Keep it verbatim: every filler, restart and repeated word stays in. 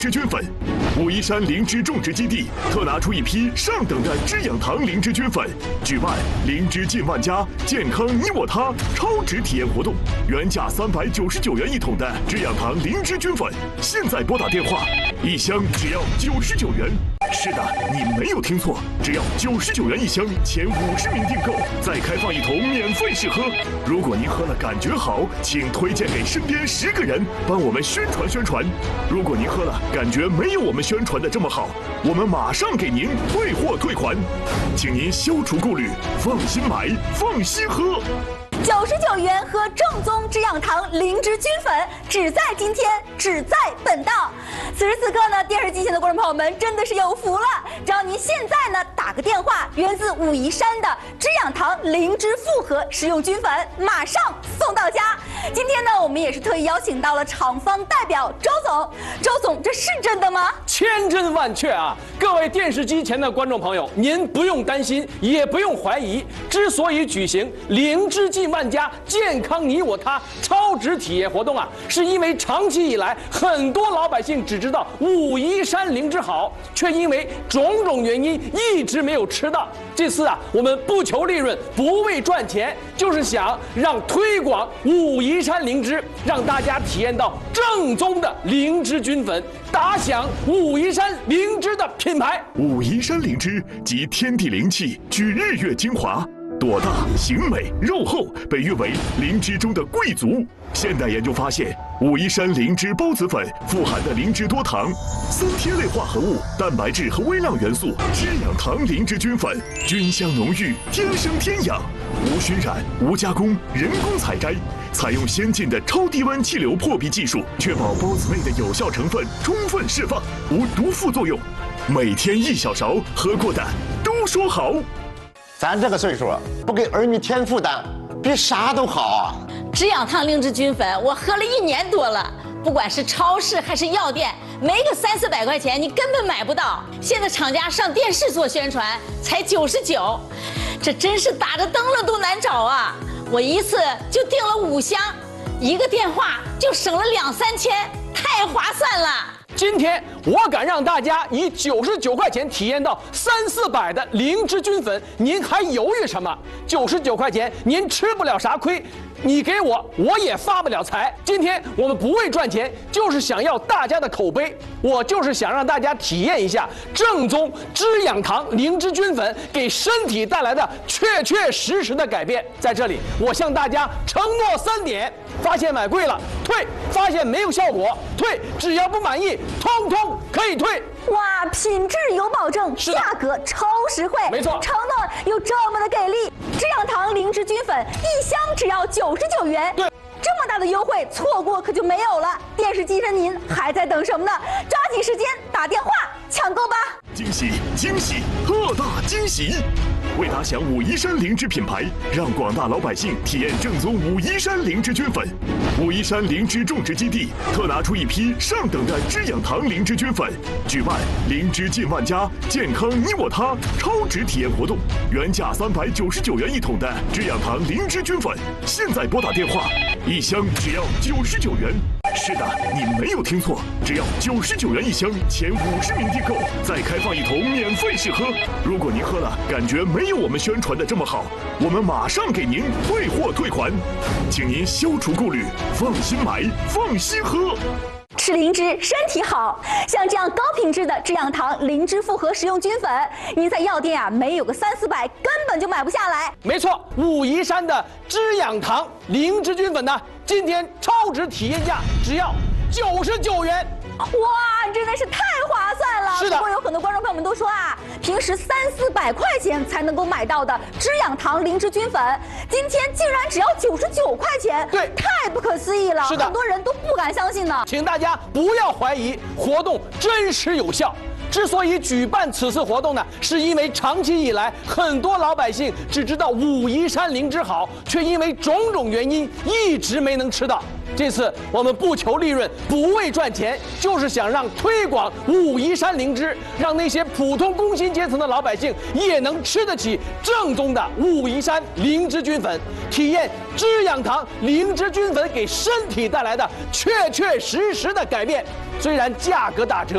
枝菌粉，武夷山灵芝种植基地特拿出一批上等的滋养堂灵芝菌粉，举办灵芝进万家，健康你我他超值体验活动，原价三百九十九元一桶的滋养堂灵芝菌粉，现在拨打电话，一箱只要九十九元。是的，你没有听错，只要九十九元一箱，前五十名订购再开放一桶免费试喝。如果您喝了感觉好，请推荐给身边十个人，帮我们宣传宣传。如果您喝了感觉没有我们宣传的这么好，我们马上给您退货退款，请您消除顾虑，放心买，放心喝。 九十九元喝正宗滋养堂灵芝菌粉，只在今天，只在本档。此时此刻呢，电视机前的观众朋友们真的是有福了，只要您现在呢打个电话，源自武夷山的滋养堂灵芝复合食用菌粉，马上送到家。今天呢，我们也是特意邀请到了厂方代表周总。周总，这是真的吗？ 千真万确啊！各位电视机前的观众朋友，您不用担心，也不用怀疑。之所以举行灵芝进万家，健康你我他超值体验活动啊，是因为长期以来，很多老百姓只知道武夷山灵芝好，却因为种种原因一直没有吃到。这次啊，我们不求利润，不为赚钱，就是想让推广武夷山灵芝，让大家体验到正宗的灵芝菌粉，打响武夷山灵芝的品牌。 武夷山灵芝集天地灵气，聚日月精华。朵大、形美、肉厚，被誉为灵芝中的贵族。现代研究发现，武夷山灵芝孢子粉富含的灵芝多糖、三萜类化合物、蛋白质和微量元素，滋养堂灵芝菌粉，菌香浓郁，天生天养，无熏染、无加工、人工采摘，采用先进的超低温气流破壁技术，确保孢子内的有效成分充分释放，无毒副作用。每天一小勺，喝过的都说好。 咱这个岁数，不给儿女添负担，比啥都好啊！ 滋养堂灵芝菌粉，我喝了一年多了，不管是超市还是药店，没个三四百块钱你根本买不到。现在厂家上电视做宣传，才九十九，这真是打着灯了都难找啊！我一次就订了五箱，一个电话就省了两三千，太划算了。 今天我敢让大家以九十九块钱体验到三四百的灵芝菌粉，您还犹豫什么？九十九块钱您吃不了啥亏，你给我我也发不了财。今天我们不为赚钱，就是想要大家的口碑，我就是想让大家体验一下正宗滋养堂灵芝菌粉给身体带来的确确实实的改变。在这里，我向大家承诺三点：发现买贵了退，发现没有效果退，只要不满意通通可以退。 哇，品质有保证，价格超实惠， 没错， 承诺又这么的给力。滋养堂灵芝菌粉一箱只要九十九元， 对， 这么大的优惠，错过可就没有了。电视机上您还在等什么呢？抓紧时间打电话抢购吧！ 惊喜惊喜，特大惊喜！为打响武夷山灵芝品牌，让广大老百姓体验正宗武夷山灵芝菌粉，武夷山灵芝种植基地特拿出一批上等的滋养堂灵芝菌粉，举办灵芝进万家，健康你我他超值体验活动，原价三百九十九元一桶的滋养堂灵芝菌粉，现在拨打电话，一箱只要九十九元。是的，你没有听错，只要九十九元一箱，前五十名订购再开放一桶免费试喝。如果您喝了感觉没有我们宣传的这么好，我们马上给您退货退款，请您消除顾虑，放心买，放心喝。 吃灵芝身体好，像这样高品质的滋养堂灵芝复合食用菌粉，您在药店啊没有个三四百根本就买不下来。 没错，武夷山的滋养堂灵芝菌粉呢，今天超值体验价只要九十九元。 哇，真的是太划算了！ 是的。 不过有很多观众朋友们都说啊，平时三四百块钱才能够买到的滋养堂灵芝菌粉，今天竟然只要九十九块钱， 对， 太不可思议了。 是的， 很多人都不敢相信呢。 请大家不要怀疑，活动真实有效。之所以举办此次活动呢，是因为长期以来，很多老百姓只知道武夷山灵芝好，却因为种种原因一直没能吃到。这次我们不求利润，不为赚钱，就是想让推广武夷山灵芝，让那些普通工薪阶层的老百姓也能吃得起正宗的武夷山灵芝菌粉，体验滋养堂灵芝菌粉给身体带来的确确实实的改变。虽然价格打折，